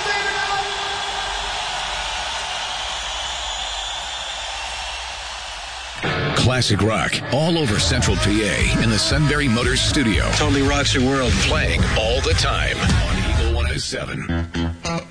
Classic rock all over Central PA in the Sunbury Motors studio. Totally rocks your world. Playing all the time on Eagle 107.